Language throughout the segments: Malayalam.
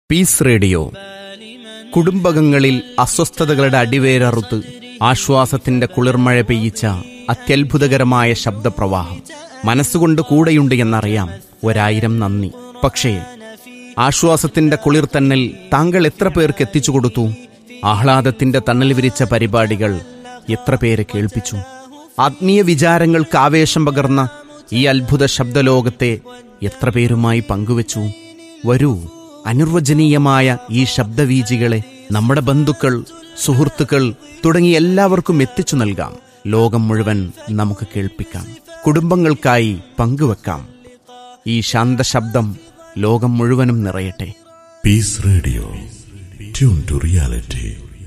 പീസ് റേഡിയോ കുടുംബകങ്ങളിൽ അസ്വസ്ഥതകളുടെ അടിവേരറുത്ത് ആശ്വാസത്തിന്റെ കുളിർമഴ പെയ്യിച്ച അത്യത്ഭുതകരമായ ശബ്ദപ്രവാഹം. മനസ്സുകൊണ്ട് കൂടെയുണ്ട് എന്നറിയാം, 1000 നന്ദി. പക്ഷേ ആശ്വാസത്തിന്റെ കുളിർത്തന്നൽ താങ്കൾ എത്ര പേർക്ക് എത്തിച്ചു കൊടുത്തു? ആഹ്ലാദത്തിന്റെ തണൽ വിരിച്ച പരിപാടികൾ എത്ര പേരെ കേൾപ്പിച്ചു? ആത്മീയ വിചാരങ്ങൾക്ക് ആവേശം പകർന്ന ഈ അത്ഭുത ശബ്ദലോകത്തെ എത്ര പേരുമായി പങ്കുവച്ചു? വരൂ, അനിർവചനീയമായ ഈ ശബ്ദവീചികളെ നമ്മുടെ ബന്ധുക്കൾ, സുഹൃത്തുക്കൾ തുടങ്ങി എല്ലാവർക്കും എത്തിച്ചു നൽകാം. ലോകം മുഴുവൻ നമുക്ക് കേൾപ്പിക്കാം, കുടുംബങ്ങൾക്കായി പങ്കുവെക്കാം. ഈ ശാന്തശബ്ദം ലോകം മുഴുവനും നിറയട്ടെ. Piece radio, tune to reality.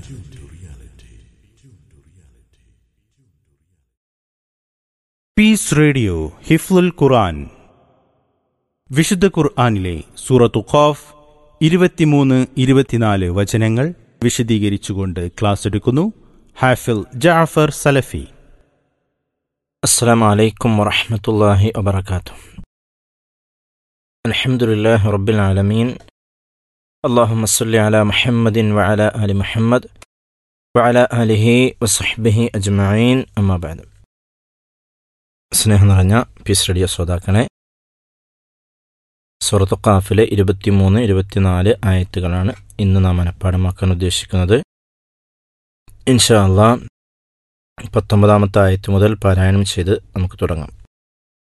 Piece radio ഹിഫ്ലുൽ ഖുർആൻ. വിശുദ്ധ ഖുർആനിലെ സൂറത്തു ഖാഫ് 23-24 വചനങ്ങൾ വിശദീകരിച്ചുകൊണ്ട് ക്ലാസ് എടുക്കുന്നു ഹാഫിൽ ജഅഫർ സലഫി. അസ്സലാമു അലൈക്കും വറഹ്മത്തുള്ളാഹി വബറകാതുഹു. അൽഹംദുലില്ലാഹി റബ്ബിൽ ആലമീൻ. അല്ലാഹുമ്മ സ്വല്ലി അലാ മുഹമ്മദിൻ വഅലാ ആലി മുഹമ്മദ് വഅലാ ആലിഹി വസഹ്ബിഹി അജ്മഈൻ. അമ്മാ ബഅദ്. സ്നേഹം നിറഞ്ഞ പീസ് റേഡിയോ ശ്രോതാക്കളെ, സൂറത്തു ഖാഫിലെ 23-24 ആയത്തുകളാണ് ഇന്ന് നാം മനഃപ്പാഠമാക്കാൻ ഉദ്ദേശിക്കുന്നത്. ഇൻഷാ അല്ലാഹ് 19-ാമത്തെ ആയത്ത് മുതൽ പാരായണം ചെയ്ത് നമുക്ക് തുടങ്ങാം.